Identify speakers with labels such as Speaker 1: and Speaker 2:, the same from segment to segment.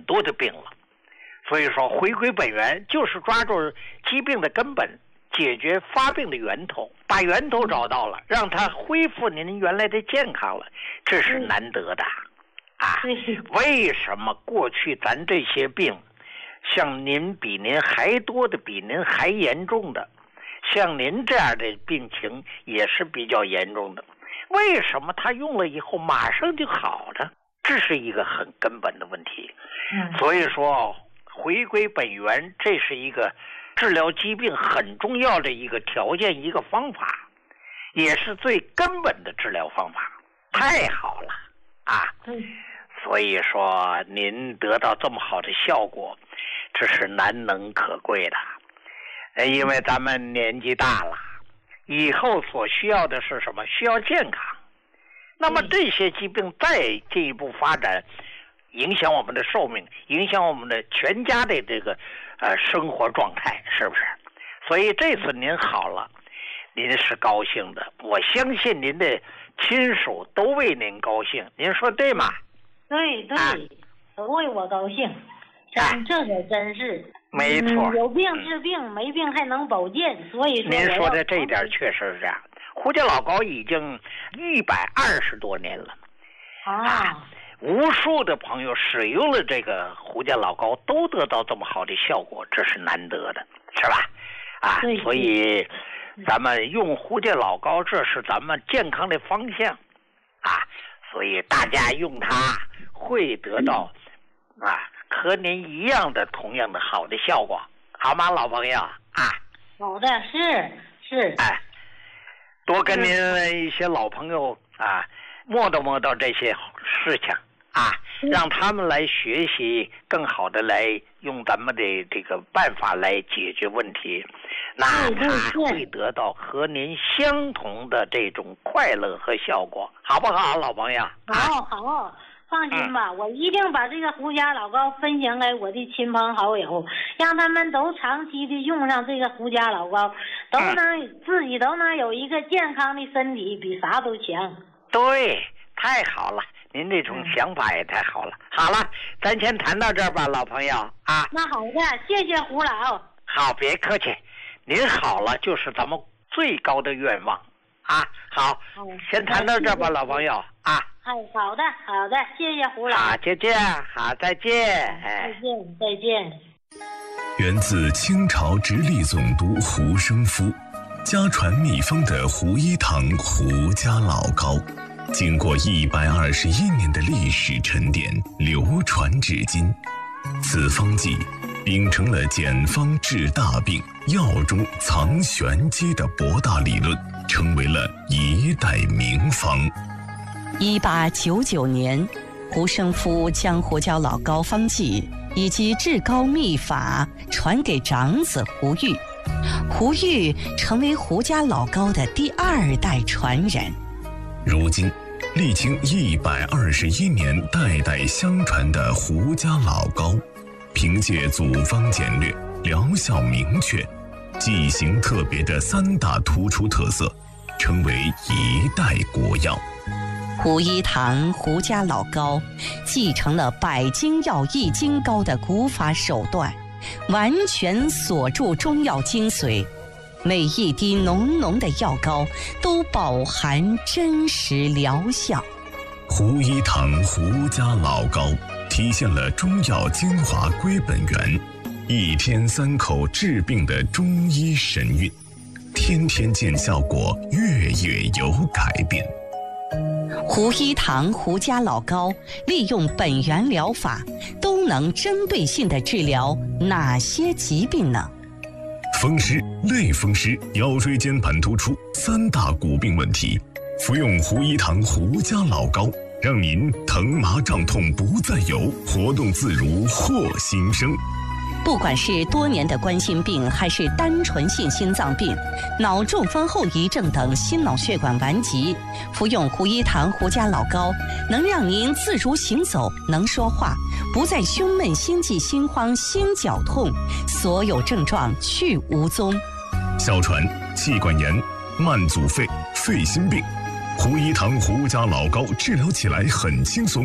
Speaker 1: 多的病了。所以说回归本源就是抓住疾病的根本，解决发病的源头，把源头找到了，让它恢复您原来的健康了，这是难得的啊。为什么过去咱这些病像您比您还多的，比您还严重的，像您这样的病情也是比较严重的，为什么他用了以后马上就好了？这是一个很根本的问题。所以说回归本源，这是一个治疗疾病很重要的一个条件，一个方法，也是最根本的治疗方法。太好了啊！所以说您得到这么好的效果，这是难能可贵的。因为咱们年纪大了，以后所需要的是什么？需要健康。那么这些疾病再进一步发展，影响我们的寿命，影响我们的全家的这个生活状态，是不是？所以这次您好了，您是高兴的，我相信您的亲属都为您高兴，您说对吗？
Speaker 2: 对，都为我高兴，这可真是
Speaker 1: 没错。
Speaker 2: 有病治病，没病还能保健，所以说
Speaker 1: 您说的这一点确实是这样。胡家老高已经120多年了无数的朋友使用了这个胡家老高，都得到这么好的效果，这是难得的，是吧？所以咱们用胡家老高，这是咱们健康的方向所以大家用它会得到和您一样的同样的好的效果，好吗，老朋友
Speaker 2: 好的，是
Speaker 1: 多跟您一些老朋友磨叨这些事情让他们来学习，更好的来用咱们的这个办法来解决问题，那他会得到和您相同的这种快乐和效果，好不好，老朋友？
Speaker 2: 好，放心吧，我一定把这个胡家老高分享给我的亲朋好友，让他们都长期的用上这个胡家老高，自己都能有一个健康的身体，比啥都强。
Speaker 1: 对，太好了，您这种想法也太好了。好了，咱先谈到这儿吧，老朋友
Speaker 2: 那好的，谢谢胡老。
Speaker 1: 好，别客气，您好了就是咱们最高的愿望好，先谈到这儿吧，老朋友
Speaker 2: 好的，谢谢胡老。
Speaker 1: 好，再见。
Speaker 2: 再见。
Speaker 3: 源自清朝直隶总督胡生夫，家传秘方的胡一堂胡家老高，经过121年的历史沉淀，流传至今。此方剂秉承了简方治大病、药中藏玄机的博大理论，成为了一代名方。
Speaker 4: 1899年，胡生夫将胡家老高方剂以及至高秘法传给长子胡玉，胡玉成为胡家老高的第2代传人。
Speaker 3: 如今历经121年代代相传的胡家老高，凭借组方简略、疗效明确、剂型特别的3大突出特色，成为一代国药。
Speaker 4: 胡一堂胡家老高继承了百金药易筋膏的古法手段，完全锁住中药精髓，每一滴浓浓的药膏都饱含真实疗效。
Speaker 3: 胡一堂胡家老高体现了中药精华归本源，1天3口治病的中医神韵，天天见效果，月月有改变。
Speaker 4: 胡一堂胡家老高利用本源疗法，都能针对性地治疗哪些疾病呢？
Speaker 3: 风湿、类风湿、腰椎间盘突出3大骨病问题，服用胡一堂胡家老高，让您疼麻胀痛不再有，活动自如获新生。
Speaker 4: 不管是多年的冠心病，还是单纯性心脏病、脑中风后遗症等心脑血管顽疾，服用胡一堂胡家老高，能让您自如行走，能说话，不再胸闷、心悸、心慌、心绞痛，所有症状去无踪。
Speaker 3: 哮喘、气管炎、慢阻肺、肺心病，胡一堂胡家老高治疗起来很轻松，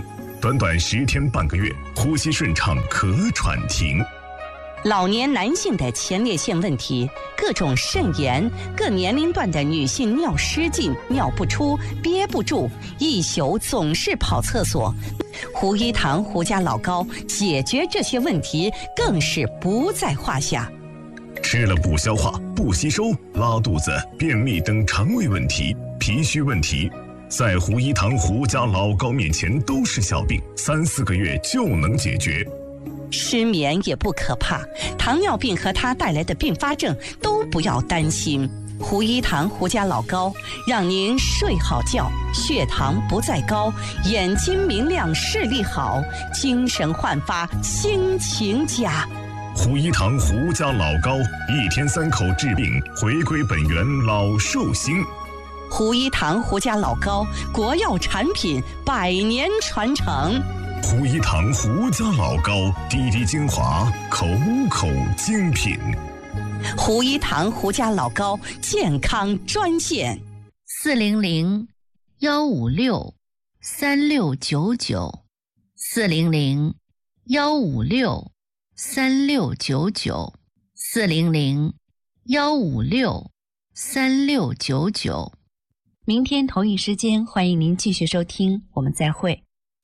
Speaker 3: 短短10天半个月，呼吸顺畅，咳喘停。
Speaker 4: 老年男性的前列腺问题，各种肾炎，各年龄段的女性尿失禁、尿不出、憋不住，一宿总是跑厕所。胡一堂胡家老膏解决这些问题更是不在话下。
Speaker 3: 吃了不消化、不吸收、拉肚子、便秘等肠胃问题、脾虚问题，在胡一堂胡家老膏面前都是小病，3、4个月就能解决。
Speaker 4: 失眠也不可怕，糖尿病和它带来的并发症都不要担心。胡一堂胡家老膏让您睡好觉，血糖不再高，眼睛明亮，视力好，精神焕发，心情佳。
Speaker 3: 胡一堂胡家老膏，1天3口治病，回归本源，老寿星。
Speaker 4: 胡一堂胡家老膏，国药产品，100年传承。
Speaker 3: 胡一堂胡家老膏，滴滴精华，口口精品。
Speaker 4: 胡一堂胡家老膏健康专线
Speaker 5: 400-156-3699，400-156-3699。明天同一时间，欢迎您继续收听，我们再会。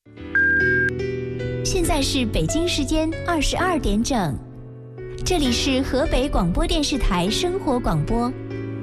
Speaker 6: 现在是北京时间22点整，这里是河北广播电视台生活广播。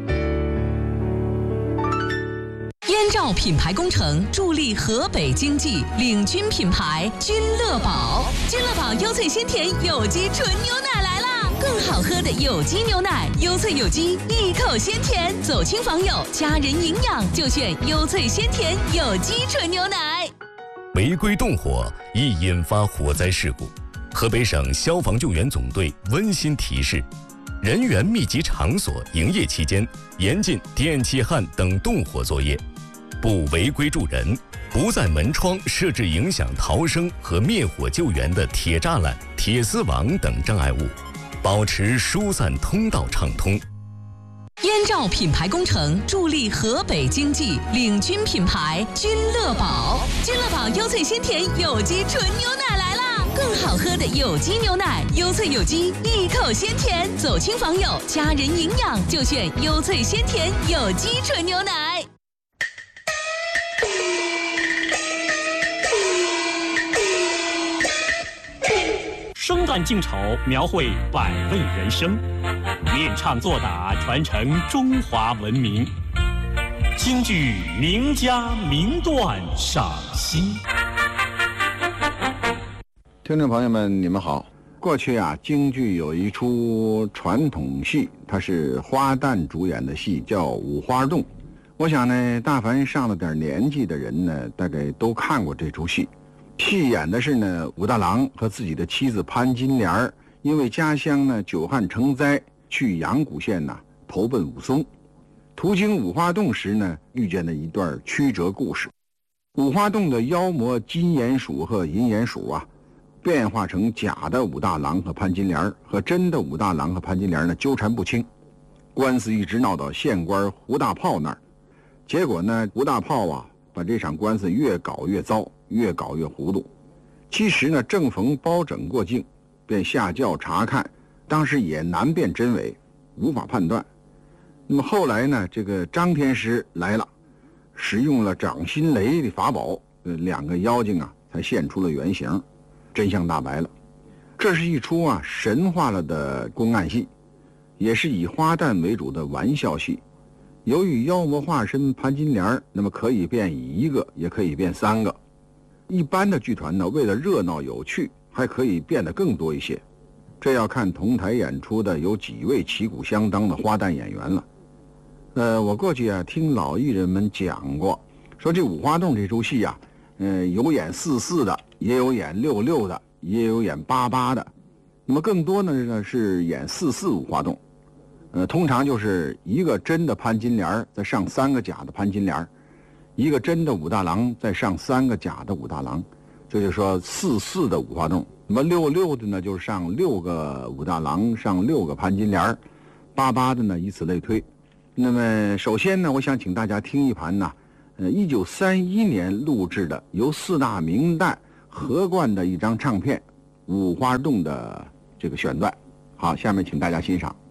Speaker 7: 燕赵品牌工程助力河北经济，领军品牌君乐宝。君乐宝优萃鲜甜有机纯牛奶来啦！更好喝的有机牛奶，优萃有机，一口鲜甜，走亲访友，家人营养就选优萃鲜甜有机纯牛奶。
Speaker 8: 违规动火易引发火灾事故，河北省消防救援总队温馨提示：人员密集场所营业期间，严禁电气焊等动火作业，不违规助人，不在门窗设置影响逃生和灭火救援的铁栅栏、铁丝网等障碍物，保持疏散通道畅通。
Speaker 7: 燕赵品牌工程助力河北经济，领军品牌君乐宝。君乐宝优萃鲜甜有机纯牛奶来啦！更好喝的有机牛奶，优萃有机，一口鲜甜，走亲访友，家人营养就选优萃鲜甜有机纯牛奶。
Speaker 9: 生旦净丑，描绘百味人生，练唱作打，传承中华文明。京剧名家名段赏析。
Speaker 10: 听众朋友们，你们好。过去啊，京剧有一出传统戏，它是花旦主演的戏，叫《五花洞》。我想呢，大凡上了点年纪的人呢，大概都看过这出戏。戏演的是呢，武大郎和自己的妻子潘金莲因为家乡呢久旱成灾，去阳谷县呢投奔武松，途经五花洞时呢，遇见了一段曲折故事。五花洞的妖魔金鼹鼠和银鼹鼠啊，变化成假的武大郎和潘金莲，和真的武大郎和潘金莲呢纠缠不清，官司一直闹到县官胡大炮那儿。结果呢，胡大炮啊把这场官司越搞越糟，越搞越糊涂。其实呢，正逢包拯过境，便下轿查看，当时也难辨真伪，无法判断。那么后来呢，这个张天师来了，使用了掌心雷的法宝，2个妖精啊才现出了原形，真相大白了。这是一出啊神话了的公案戏，也是以花旦为主的玩笑戏。由于妖魔化身潘金莲，那么可以变1个，也可以变3个。一般的剧团呢，为了热闹有趣，还可以变得更多一些。这要看同台演出的有几位旗鼓相当的花旦演员了。我过去啊听老艺人们讲过，说这五花洞这出戏啊，有演44的，也有演66的，也有演88的。那么更多呢是演44五花洞。通常就是一个真的潘金莲再上3个假的潘金莲，一个真的武大郎再上3个假的武大郎，这就说44的五花洞。那么66的呢，就是上6个武大郎，上6个潘金莲，88的呢，以此类推。那么首先呢，我想请大家听一盘呢，1931年录制的由4大名旦荷冠的一张唱片《五花洞》的这个选段。好，下面请大家欣赏。